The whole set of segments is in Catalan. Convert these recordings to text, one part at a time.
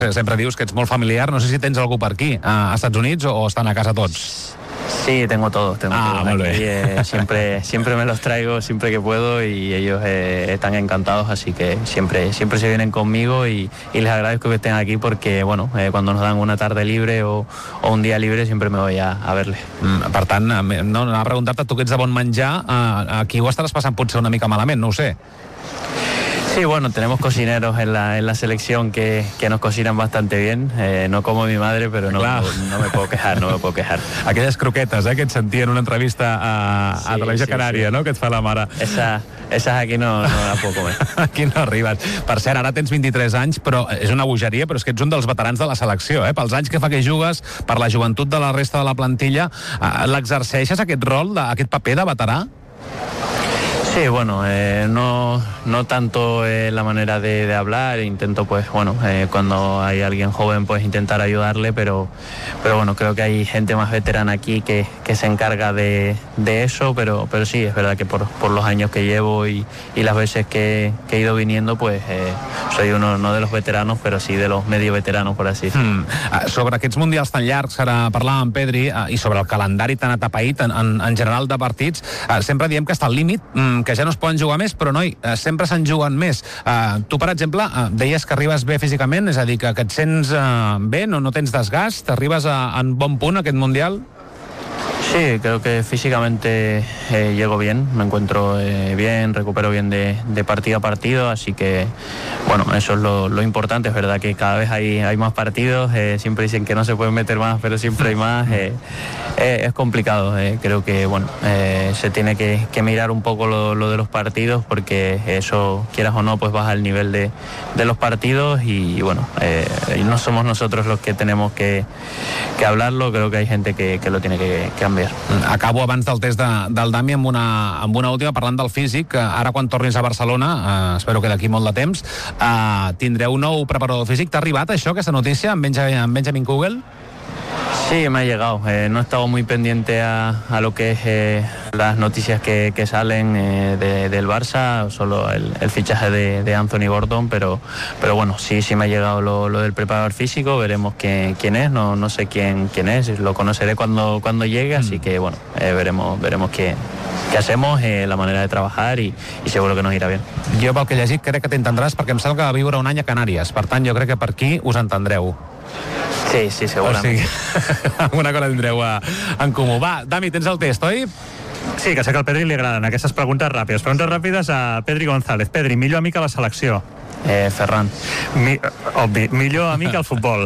sempre dius que ets molt familiar. No sé si tens algú per aquí, a Estats Units, o estan a casa tots. Sí, tengo todos. Muy bien. Siempre me los traigo, siempre que puedo, y ellos están encantados, así que siempre se vienen conmigo y les agradezco que estén aquí porque, bueno, cuando nos dan una tarde libre o un día libre siempre me voy a verles. Per tant, no, anava a preguntar-te, tu que ets de bon menjar, aquí ho estaràs passant potser una mica malament, no ho sé. Sí, bueno, tenemos cocineros en la selección que nos cocinan bastante bien. No como mi madre, pero no me puedo quejar, Aquelles croquetes, que et sentia en una entrevista a Televisió Canària, no?, que et fa la mare. Esas aquí no las puedo comer. Aquí no arribes. Per cert, ara tens 23 anys, però és una bogeria, però és que ets un dels veterans de la selecció, pels anys que fa que jugues, per la joventut de la resta de la plantilla. L'exerceixes, aquest rol, aquest paper de veterà? Sí, bueno, no tanto la manera de hablar, intento pues, bueno, cuando hay alguien joven pues intentar ayudarle, pero bueno, creo que hay gente más veterana aquí que se encarga de eso, pero sí, es verdad que por los años que llevo y las veces que he ido viniendo, pues soy uno no de los veteranos, pero sí de los medio veteranos, por así decirlo. Sobre aquests mundials tan llargs, ara parlàvem amb Pedri, i sobre el calendari tan atapeït en general de partits, sempre diem que està al límit, que ja no es poden jugar més, però noi, sempre se'n juguen més. Tu, per exemple, deies que arribes bé físicament, és a dir, que et sents bé, no tens desgast, arribes en bon punt a aquest Mundial? Sí, creo que físicamente llego bien, me encuentro bien, recupero bien de partido a partido, así que, bueno, eso es lo importante. Es verdad que cada vez hay más partidos, siempre dicen que no se pueden meter más, pero siempre hay más. Es complicado, creo que, bueno, se tiene que mirar un poco lo de los partidos, porque eso, quieras o no, pues baja el nivel de los partidos y, bueno, y no somos nosotros los que tenemos que hablarlo, creo que hay gente que lo tiene que cambiar. Acabo abans del test del Dami amb una última, parlant del físic. Ara quan tornis a Barcelona, espero que d'aquí molt de temps, tindreu un nou preparador físic. T'ha arribat això, aquesta notícia, amb Benjamin Kugel? Sí, me ha llegado. No he estado muy pendiente a lo que es las noticias que salen del Barça, solo el fichaje de Anthony Gordon, pero bueno, sí me ha llegado lo del preparador físico, veremos quién es, no sé quién es, lo conoceré cuando llegue, así que bueno, veremos qué hacemos, la manera de trabajar y seguro que nos irà bien. Jo, pel que he llegit, crec que t'entendràs, perquè em sembla que va viure un any a Canàries, per tant jo crec que per aquí us entendreu. Sí, segurament. O sigui, alguna cosa tindreu en comú. Va, Dami, tens el test, oi? Sí, que sé que al Pedri li agraden aquestes preguntes ràpides. Preguntes ràpides a Pedri González. Pedri, millor amic a la selecció? Ferran. Obvi. Millor amic al futbol?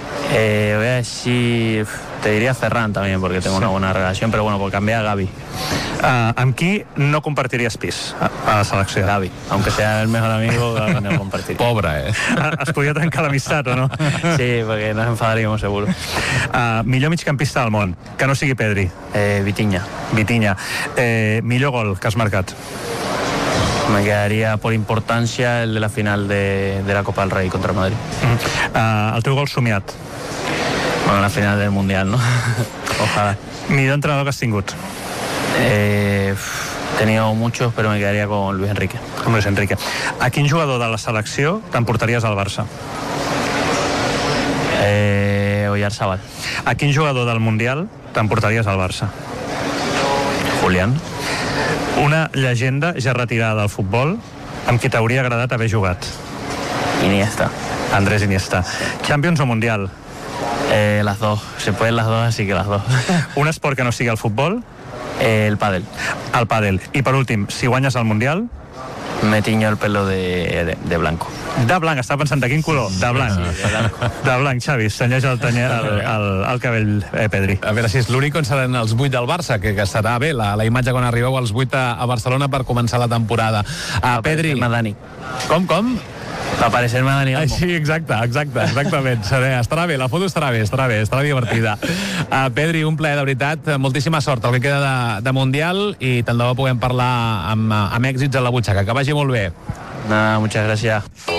Voy a decir, te diría Ferran también, porque tengo una buena relación, pero bueno, por cambiar a Gavi. Amb qui no compartiries pis a la selecció? Gavi, aunque sea el mejor amigo, Gavi no compartiría. Pobre, Es podria trencar l'amistat, o no? Sí, porque nos enfadaríamos seguro. Millor migcampista del món, que no sigui Pedri? Vitinha. Millor gol que has marcat? Me quedaría por importancia el de la final de la Copa del Rey contra Madrid. El teu gol somiat? Bueno, la final del Mundial, ¿no? Ojalá. Millor entrenador que has tingut? He tenido muchos, pero me quedaría con Luis Enrique. Con Luis Enrique. A quin jugador de la selecció t'emportaries al Barça? Oyarzabal. A quin jugador del Mundial t'emportaries al Barça? Julián. Una llegenda ja retirada del futbol amb qui t'hauria agradat haver jugat? Iniesta. Andrés Iniesta. Champions o Mundial? Las dos. Se pueden las dos, así que las dos. Un esport que no sigui el futbol? El pádel. El pàdel. I per últim, si guanyes el Mundial? Me tiño el pelo de blanco. De blanc, estava pensant de quin color? De blanc. Sí, de blanco. De blanc, Xavi, senyeix el cabell, Pedri. A veure si és l'únic on seran els 8 del Barça, que serà bé la imatge quan arribeu als 8 a Barcelona per començar la temporada. Pedri... Dani. Com? Va parecer-me a Dani Olmo. Sí, exactament. Estarà bé, la foto estarà divertida. Pedri, un plaer, de veritat. Moltíssima sort el que queda de Mundial i tant de bo puguem parlar amb èxits a la butxaca. Que vagi molt bé. Nada, muchas gracias.